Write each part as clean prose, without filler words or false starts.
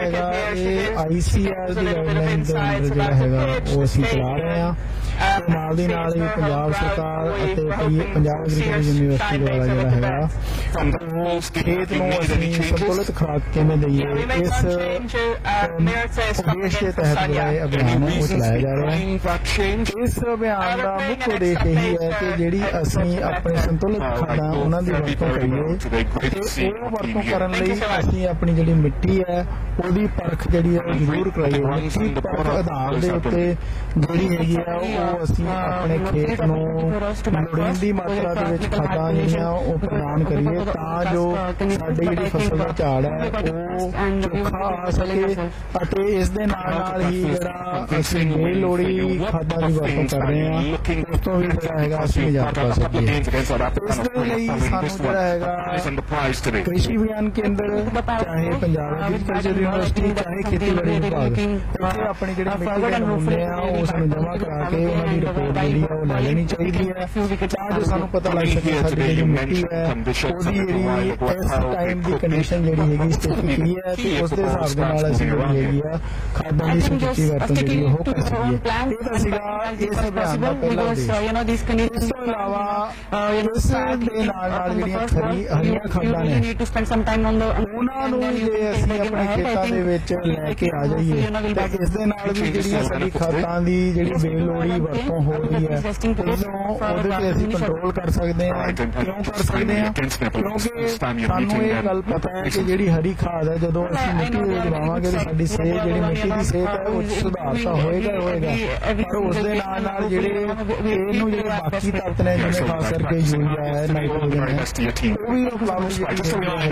ਹੈਗਾ ਇਹ ICAR ਦੀ guideline ਦੇ ਅੰਦਰ ਜਿਹੜਾ ਹੈਗਾ ਉਹ ਅਸੀਂ ਚਲਾ ਰਹੇ ਹਾਂ। ਨਾਲ ਦੀ ਨਾਲ ਹੀ ਪੰਜਾਬ ਸਰਕਾਰ ਅਤੇ ਪੰਜਾਬ ਐਗਰੀਕਲਚਰ ਯੂਨੀਵਰਸਿਟੀ ਦੁਆਰਾ ਜਿਹੜਾ ਹੈਗਾ ਉਹ ਖੇਤ ਨੂੰ ਅਸੀਂ ਸੰਤੁਲਿਤ ਖੁਰਾਕ ਕਿਵੇਂ ਦਈਏ ਇਸ ਉਦੇਸ਼ ਦੇ ਤਹਿਤ ਜਿਹੜਾ ਇਹ ਅਭਿਆਨ ਹੈ ਉਹ ਚਲਾਇਆ ਜਾ ਰਿਹਾ ਹੈ। ਇਸ ਅਭਿਆਨ ਦਾ ਮੁੱਖ ਉਦੇਸ਼ ਇਹੀ ਹੈ ਕਿ ਜਿਹੜੀ ਅਸੀਂ ਆਪਣੇ ਸੰਤੁਲਿਤ ਖਾਦਾਂ ਉਹਨਾਂ ਦੀ ਵਰਤੋਂ ਕਰੀਏ ਤੇ ਉਹ ਵਰਤੋਂ ਕਰਨ ਲਈ ਅਸੀਂ ਆਪਣੀ ਜਿਹੜੀ ਮਿੱਟੀ ਹੈ ਉਹਦੀ ਪਰਖ ਜਿਹੜੀ ਹੈ ਉਹ ਜ਼ਰੂਰ ਕਰਾਈਏ। ਮਿੱਟੀ ਪਰਖ ਆਧਾਰ ਦੇ ਉੱਤੇ ਜਿਹੜੀ ਹੈਗੀ ਆ ਉਹ ਅਸੀਂ ਆਪਣੇ ਖੇਤ ਨੂੰ ਲੋੜੀਂਦੀ ਮਾਤਰਾ ਦੇ ਵਿੱਚ ਖਾਦਾਂ ਜਿਹੜੀਆਂ ਉਹ ਪ੍ਰਦਾਨ ਕਰੀਏ ਤਾਂ ਜੋ ਸਾਡੀ ਜਿਹੜੀ ਫਸਲ ਦਾ ਝਾੜ ਹੈ ਉਹ ਚੋਖਾ ਆ ਸਕੇ ਅਤੇ ਇਸ ਦੇ ਨਾਲ ਹੀ ਜਿਹੜਾ ਅਸੀਂ ਬੇਲੋੜੀ ਖਾਦਾਂ ਦੀ ਵਰਤੋਂ ਕਰ ਰਹੇ ਹਾਂ ਉਸ ਤੋਂ ਵੀ ਜਿਹੜਾ ਹੈਗਾ ਅਸੀਂ ਨਿਜਾਤ ਪਾ ਸਕੀਏ। ਇਸ ਦੇ ਲਈ ਸਾਨੂੰ ਜਿਹੜਾ ਹੈਗਾ ਕ੍ਰਿਸ਼ੀ ਵਿਗਿਆਨ ਕੇਂਦਰ ਚਾਹੇ ਪੰਜਾਬ ਐਗਰੀਕਲਚਰ ਯੂਨੀਵਰਸਿਟੀ ਚਾਹੇ ਖੇਤੀਬਾੜੀ ਵਿਭਾਗ ਇੱਥੇ ਆਪਣੀ ਜਿਹੜੀ ਮਿੱਟੀ ਦੇ ਨਮੂਨੇ ਆ ਉਸ ਨੂੰ ਜਮ੍ਹਾਂ ਕਰਾ ਕੇ ਉਹਨਾਂ ਦੀ ਰਿਪੋਰਟ ਜਿਹੜੀ ਆ ਉਹ ਲੈ ਲੈਣੀ ਚਾਹੀਦੀ ਹੈ ਤਾਂ ਜੋ ਸਾਨੂੰ ਪਤਾ ਲੱਗ ਸਕੇ ਸਾਡੀ ਜਿਹੜੀ ਮਿੱਟੀ ਹੈ ਉਹਦੀ ਜਿਹੜੀ ਇਸ ਟਾਈਮ ਦੀ ਕੰਡੀਸ਼ਨ ਜਿਹੜੀ ਹੈਗੀ ਸਥਿਤੀ ਕੀ ਹੈ ਤੇ ਉਸ ਦੇ ਹਿਸਾਬ ਦੇ ਨਾਲ ਅਸੀਂ ਜਿਹੜੀ ਹੈਗੀ ਆ ਖਾਦਾਂ ਦੀ ਸਮੁੱਚੀ ਵਰਤੋਂ ਜਿਹੜੀ ਉਹ ਕਰ ਸਕੀਏ। ਇਹ ਤਾਂ ਸੀਗਾ ਇਸ ਅਭਿਆਨ ਦਾ ਪਹਿਲਾ ਉਦੇਸ਼। ਇਸ ਤੋਂ ਇਲਾਵਾ ਇਸ ਦੇ ਨਾਲ ਜਿਹੜੀਆਂ ਹਰੀਆਂ ਖਾਦਾਂ ਨੇ ਉਹਨਾਂ ਨੂੰ ਜੇ ਅਸੀਂ ਆਪਣੇ ਖੇਤਾਂ ਦੇ ਵਿੱਚ ਲੈ ਕੇ ਆ ਜਾਈਏ ਤਾਂ ਇਸ ਦੇ ਨਾਲ ਵੀ ਜਿਹੜੀਆਂ ਸਾਡੀ ਖਾਦਾਂ ਦੀ ਜਿਹੜੀ ਬੇਲੋੜੀ ਵਰਤੋਂ ਹੋ ਰਹੀ ਹੈ ਉਹਦੇ ਤੇ ਅਸੀਂ ਕੰਟਰੋਲ ਕਰ ਸਕਦੇ ਹਾਂ। ਕਿਉਂ ਕਰ ਸਕਦੇ ਹਾਂ? ਕਿਉਂਕਿ ਸਾਨੂੰ ਇਹ ਗੱਲ ਪਤਾ ਹੈ ਕਿ ਜਿਹੜੀ ਹਰੀ ਖਾਦ ਹੈ ਜਦੋਂ ਅਸੀਂ ਮਿੱਟੀ ਦੇ ਵਿੱਚ ਪਾਵਾਂਗੇ ਤਾਂ ਸਾਡੀ ਸਿਹਤ ਜਿਹੜੀ ਮਿੱਟੀ ਦੀ ਸਿਹਤ ਹੈ ਉਹ ਸੁਧਾਰ ਤਾਂ ਹੋਏਗਾ ਪਰ ਉਸ ਦੇ ਨਾਲ ਜਿਹੜੇ ਇਹਨੂੰ ਜਿਹੜੇ ਬਾਕੀ ਤੱਤ ਨੇ ਜਿਵੇਂ ਖਾਸ ਕਰਕੇ ਯੂਰੀਆ ਹੈ ਨਾਈਟ੍ਰੋਜਨ ਹੈ ਉਹ ਵੀ ਉਪਲਬਧ ਜਿਹੜੀ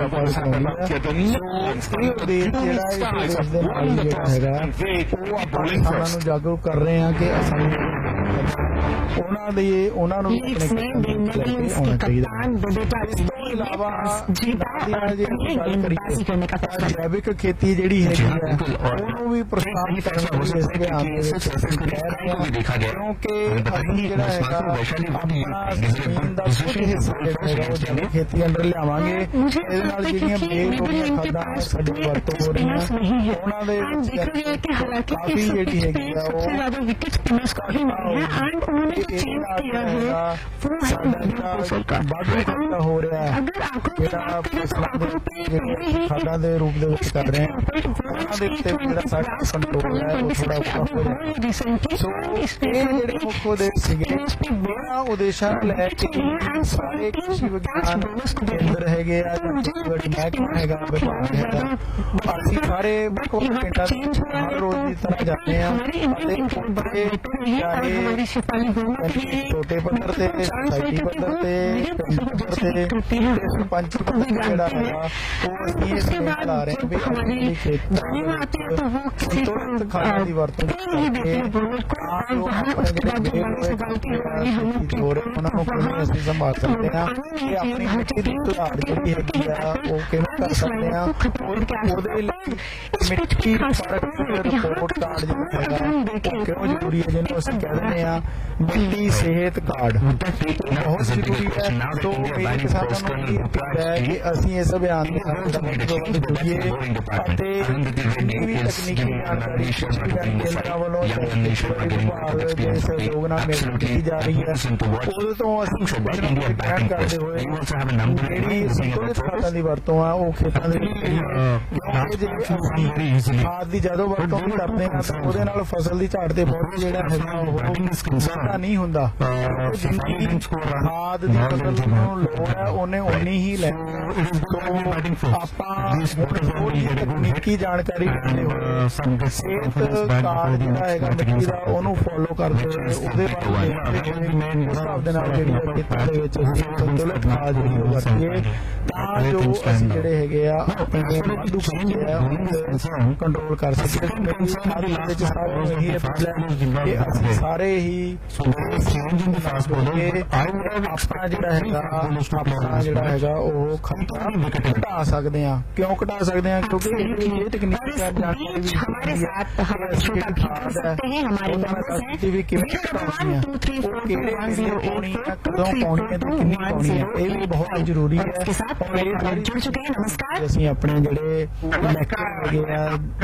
ਇਹ ਉਦੇਸ਼ ਜਿਹੜਾ ਇਸ ਉਦੇਸ਼ ਦੇ ਨਾਲ ਜਿਹੜਾ ਹੈਗਾ ਉਹ ਆਪਾਂ ਕਿਸਾਨਾਂ ਨੂੰ ਜਾਗਰੂਕ ਕਰ ਰਹੇ ਹਾਂ ਕਿ ਅਸੀਂ ਉਹਨਾਂ ਨੂੰ ਆਪਣੇ ਖੇਤਾਂ ਦੇ ਵਿੱਚ ਲੈ ਕੇ ਆਉਣਾ ਚਾਹੀਦਾ। ਇਸ ਤੋਂ ਇਲਾਵਾ ਗੱਲ ਕਰੀਏ ਜੈਵਿਕ ਖੇਤੀ ਜਿਹੜੀ ਹੈਗੀ ਹੈ ਉਹਨੂੰ ਵੀ ਪ੍ਰੋਤਸਾਹਨ ਕਰਨ ਲਈ ਇਸ ਅਭਿਆਨ ਦੇ ਵਿੱਚ ਅਸੀਂ ਕਹਿ ਰਹੇ ਹਾਂ ਕਿਉਂਕਿ ਅਸੀਂ ਜਿਹੜਾ ਹੈਗਾ ਆਪਣਾ ਜ਼ਮੀਨ ਦਾ ਕੁਝ ਹਿੱਸਾ ਜਿਹੜਾ ਹੈਗਾ ਉਹ ਜੈਵਿਕ ਖੇਤੀ ਅੰਦਰ ਲਿਆਵਾਂਗੇ। ਇਹਦੇ ਨਾਲ ਜਿਹੜੀਆਂ ਬੇਲੋੜੀਆਂ ਖਾਦਾਂ ਸਾਡੀ ਵਰਤੋਂ ਹੋ ਰਹੀਆਂ ਉਹਨਾਂ ਦੇ ਕਾਫੀ ਜਿਹੜੀ ਹੈਗੀ ਆ ਉਹ ਵਾਧੂ ਹੋ ਰਿਹਾ ਹੈ ਜਿਹੜਾ ਫਸਲਾਂ ਦੇ ਖਾਦਾਂ ਦੇ ਰੂਪ ਦੇ ਵਿੱਚ ਕਰ ਰਹੇ ਹਾਂ ਉਹਨਾਂ ਦੇ ਉੱਤੇ ਜਿਹੜਾ ਸਾਡਾ ਕੰਟਰੋਲ ਹੈ ਉਹ ਥੋੜਾ ਔਖਾ ਹੋ ਰਿਹਾ। ਸੋ ਇਹ ਜਿਹੜੇ ਮੁੱਖ ਉਦੇਸ਼ ਸੀਗੇ ਇਹਨਾਂ ਉਦੇਸ਼ਾਂ ਨੂੰ ਲੈ ਕੇ ਸਾਰੇ ਕ੍ਰਿਸ਼ੀ ਵਿਗਿਆਨ ਕੇਂਦਰ ਹੈਗੇ ਆ ਜਾਂ ਖੇਤੀਬਾੜੀ ਮਹਿਕਮਾ ਹੈਗਾ ਵਿਭਾਗ ਹੈਗਾ ਅਸੀਂ ਸਾਰੇ ਵੱਖ ਵੱਖ ਪਿੰਡਾਂ ਹਰ ਰੋਜ਼ ਦੀ ਤਰ੍ਹਾਂ ਜਾਂਦੇ ਹਾਂ ਅਤੇ ਉੱਥੇ ਚਾਹੇ ਛੋਟੇ ਪੱਧਰ ਤੇ ਸੋਸਾਇਟੀ ਪੱਧਰ ਤੇ ਪਿੰਡ ਪੱਧਰ ਤੇ ਸਰਪੰਚ ਪੱਧਰ ਜਿਹੜਾ ਹੈਗਾ ਉਹ ਅਸੀਂ ਇਸ ਨੂੰ ਲਾ ਰਹੇ ਹਾਂ ਵੀ ਆਪਣੇ ਖੇਤਾਂ ਸੰਤੁਲਿਤ ਖਾਦਾਂ ਦੀ ਵਰਤੋਂ ਕਰਕੇ ਹੋ ਰਹੇ ਉਹਨਾਂ ਨੂੰ ਕਿਵੇਂ ਅਸੀਂ ਸੰਭਾਲ ਸਕਦੇ ਹਾਂ ਕਿ ਆਪਣੀ ਮਿੱਟੀ ਦੀ ਸੁਧਾਰ ਜਿਹੜੀ ਹੈਗੀ ਆ ਉਹ ਕਿਵੇਂ ਕਰ ਸਕਦੇ ਹਾਂ ਉਹਦੇ ਲਈ ਮਿੱਟੀ ਪਰਖ ਰਿਪੋਰਟ ਕਾਰਡ ਜਿਹੜਾ ਹੈਗਾ ਉਹ ਕਿਉਂ ਜ਼ਰੂਰੀ ਹੈ ਜਿਹਨੂੰ ਅਸੀਂ ਕਹਿ ਦਿੰਦੇ ਹਾਂ ਮਿੱਟੀ ਸਿਹਤ ਕਾਰਡ ਬਹੁਤ ਜ਼ਰੂਰੀ ਹੈ। ਸੋ ਮੇਰੇ ਕਿਸਾਨਾਂ ਨੂੰ ਇਹ ਅਪੀਲ ਹੈ ਕਿ ਅਸੀਂ ਇਸ ਅਭਿਆਨ ਦੇ ਨਾਲ ਜੁੜੀਏ ਅਤੇ ਜਿੰਨੀ ਵੀ ਤਕਨੀਕੀ ਜਾਣਕਾਰੀ ਕੇਂਦਰਾਂ ਵੱਲੋਂ ਖੇਤੀਬਾੜੀ ਵਿਭਾਗ ਦੇ ਸਹਿਯੋਗ ਨਾਲ ਮਿਲ ਕੀਤੀ ਜਾ ਰਹੀ ਹੈ ਉਹਦੇ ਤੋਂ ਅਸੀਂ ਗ੍ਰਹਿਣ ਕਰਦੇ ਹੋਏ ਜਿਹੜੀ ਸੰਤੁਲਿਤ ਖਾਦਾਂ ਦੀ ਵਰਤੋਂ ਆ ਉਹ ਖੇਤਾਂ ਦੇ ਵਿੱਚ ਖਾਦ ਦੀ ਜਦੋਂ ਵਰਤੋਂ ਕਰਦੇ ਹਾਂ ਤਾਂ ਉਹਦੇ ਨਾਲ ਫਸਲ ਦੀ ਝਾੜ ਤੇ ਬਹੁਤ ਜਿਹੜਾ ਹੈਗਾ ਉਹ ਵਾਧਾ ਨਹੀਂ ਹੁੰਦਾ। ਜਿੰਨੀ ਖਾਦ ਦੀ ਫਸਲ ਨੂੰ ਲੋੜ ਹੈ ਉਹਨੇ ਉਨੀ ਹੀ ਲੈਣੀ। ਆਪਾਂ ਤਕਨੀਕੀ ਜਾਣਕਾਰੀ ਦਿੰਦੇ ਹੋਏ ਸਿਹਤ ਕਾਰਡ ਜਿਹੜਾ ਹੈਗਾ ਮਿੱਟੀ ਦਾ ਉਹਨੂੰ ਫੋਲੋ ਕਰਦੇ ਹੋਏ ਉਹਦੇ ਬਾਰੇ ਉਸ ਹਿਸਾਬ ਦੇ ਨਾਲ ਜਿਹੜੀ ਖੇਤਾਂ ਦੇ ਵਿੱਚ ਸੰਤੁਲਿਤ ਖਾਦ ਜਿਹੜੀ ਉਹ ਵਰਤੀਏ ਤਾਂ ਜੋ ਅਸੀਂ ਜਿਹੜੇ ਹੈਗੇ ਆ ਆਪਣੇ ਵਾਧੂ ਖਰਚੇ ਆ ਉਹਨੂੰ ਕੰਟਰੋਲ ਕਰ ਸਕੀਏ। ਮੇਰੀ ਸਾਰੇ ਵਿੱਚ ਸਾਰੇ ਇਹੀ ਅਪੀਲ ਹੈ ਕਿ ਅਸੀਂ ਸਾਰੇ ਹੀ ਆਪਣਾ ਜਿਹੜਾ ਹੈਗਾ ਉਹ ਖਰਚਾ ਘਟਾ ਸਕਦੇ ਹਾਂ। ਕਿਉਂ ਘਟਾ ਸਕਦੇ ਹਾਂ? ਕਿਉਂਕਿ ਇਹ ਤਕਨੀਕੀ ਜਾਣਕਾਰੀ ਵੀ ਵੀ ਕਿਵੇਂ ਘਟਾਉਣੀ ਹੈ ਉਹ ਕਿਹੜੇ ਪਾਉਣੀ ਹੈ ਕਦੋਂ ਪਾਉਣੀ ਹੈ ਤੇ ਕਿੰਨੀ ਪਾਉਣੀ ਹੈ ਇਹ ਵੀ ਬਹੁਤ ਜ਼ਰੂਰੀ ਹੈ। ਔਰ ਇਹ ਅਸੀਂ ਆਪਣੇ ਜਿਹੜੇ ਲੈਕਚਰ ਹੈਗੇ ਆ